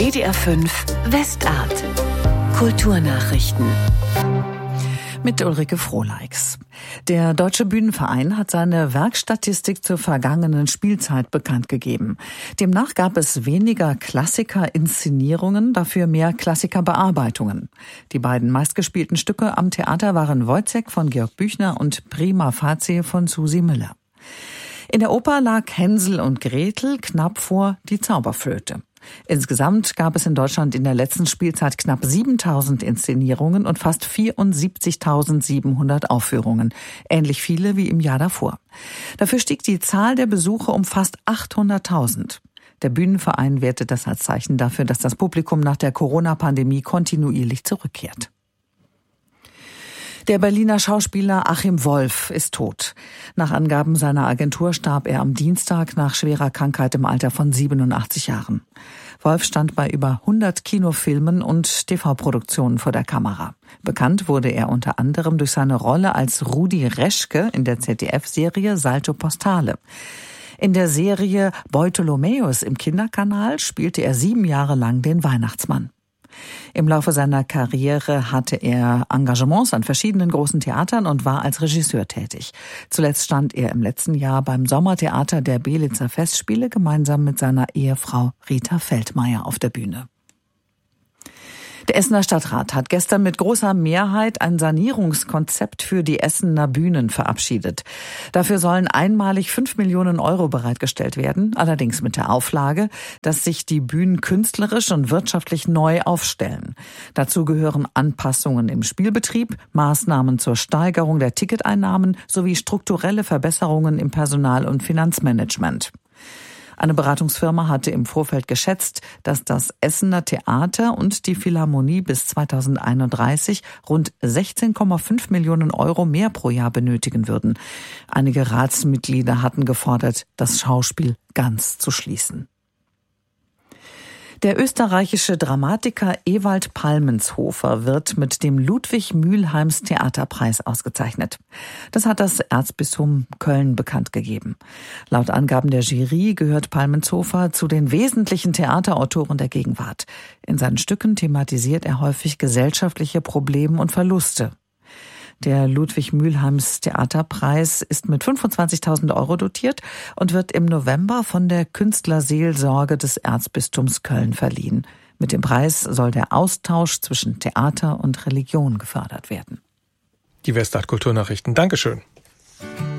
WDR 5 Westart. Kulturnachrichten. Mit Ulrike Frohleix. Der Deutsche Bühnenverein hat seine Werkstatistik zur vergangenen Spielzeit bekannt gegeben. Demnach gab es weniger Klassiker-Inszenierungen, dafür mehr Klassiker-Bearbeitungen. Die beiden meistgespielten Stücke am Theater waren Wojciech von Georg Büchner und Prima Facie von Susi Müller. In der Oper lag Hänsel und Gretel knapp vor Die Zauberflöte. Insgesamt gab es in Deutschland in der letzten Spielzeit knapp 7.000 Inszenierungen und fast 74.700 Aufführungen. Ähnlich viele wie im Jahr davor. Dafür stieg die Zahl der Besucher um fast 800.000. Der Bühnenverein wertet das als Zeichen dafür, dass das Publikum nach der Corona-Pandemie kontinuierlich zurückkehrt. Der Berliner Schauspieler Achim Wolf ist tot. Nach Angaben seiner Agentur starb er am Dienstag nach schwerer Krankheit im Alter von 87 Jahren. Wolf stand bei über 100 Kinofilmen und TV-Produktionen vor der Kamera. Bekannt wurde er unter anderem durch seine Rolle als Rudi Reschke in der ZDF-Serie Salto Postale. In der Serie Beutolomäus im Kinderkanal spielte er 7 Jahre lang den Weihnachtsmann. Im Laufe seiner Karriere hatte er Engagements an verschiedenen großen Theatern und war als Regisseur tätig. Zuletzt stand er im letzten Jahr beim Sommertheater der Belitzer Festspiele gemeinsam mit seiner Ehefrau Rita Feldmeier auf der Bühne. Der Essener Stadtrat hat gestern mit großer Mehrheit ein Sanierungskonzept für die Essener Bühnen verabschiedet. Dafür sollen einmalig 5 Millionen Euro bereitgestellt werden, allerdings mit der Auflage, dass sich die Bühnen künstlerisch und wirtschaftlich neu aufstellen. Dazu gehören Anpassungen im Spielbetrieb, Maßnahmen zur Steigerung der Ticketeinnahmen sowie strukturelle Verbesserungen im Personal- und Finanzmanagement. Eine Beratungsfirma hatte im Vorfeld geschätzt, dass das Essener Theater und die Philharmonie bis 2031 rund 16,5 Millionen Euro mehr pro Jahr benötigen würden. Einige Ratsmitglieder hatten gefordert, das Schauspiel ganz zu schließen. Der österreichische Dramatiker Ewald Palmenshofer wird mit dem Ludwig-Mühlheims Theaterpreis ausgezeichnet. Das hat das Erzbistum Köln bekannt gegeben. Laut Angaben der Jury gehört Palmenshofer zu den wesentlichen Theaterautoren der Gegenwart. In seinen Stücken thematisiert er häufig gesellschaftliche Probleme und Verluste. Der Ludwig-Mühlheims Theaterpreis ist mit 25.000 Euro dotiert und wird im November von der Künstlerseelsorge des Erzbistums Köln verliehen. Mit dem Preis soll der Austausch zwischen Theater und Religion gefördert werden. Die Westart Kulturnachrichten. Dankeschön.